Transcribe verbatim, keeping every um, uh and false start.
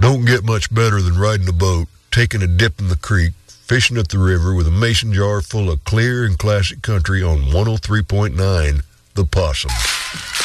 Don't get much better than riding a boat, taking a dip in the creek, fishing at the river with a mason jar full of clear and classic country on one oh three point nine, The Possum.